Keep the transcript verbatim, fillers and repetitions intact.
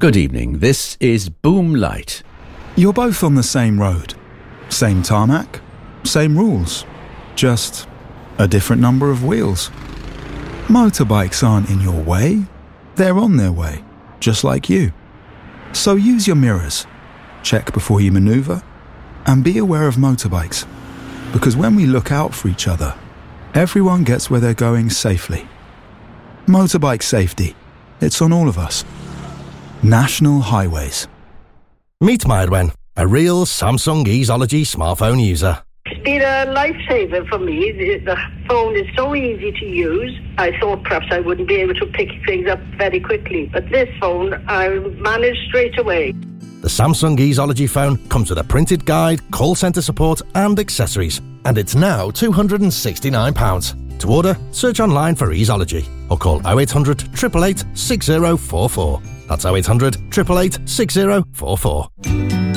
Good evening, this is Boom Light. You're both on the same road. Same tarmac, same rules. Just a different number of wheels. Motorbikes aren't in your way. They're on their way, just like you. So use your mirrors, check before you maneuver, and be aware of motorbikes. Because when we look out for each other, everyone gets where they're going safely. Motorbike safety. It's on all of us. National Highways. Meet Mairwen, a real Samsung Easeology smartphone user. It's been a lifesaver for me. The, the phone is so easy to use. I thought perhaps I wouldn't be able to pick things up very quickly, but this phone I managed straight away. The Samsung Easeology phone comes with a printed guide, call centre support and accessories, and it's now two hundred and sixty-nine pounds. To order, search online for Easeology or call oh eight hundred, eight eight eight, six oh four four. That's oh eight hundred, eight eight eight, six oh four four.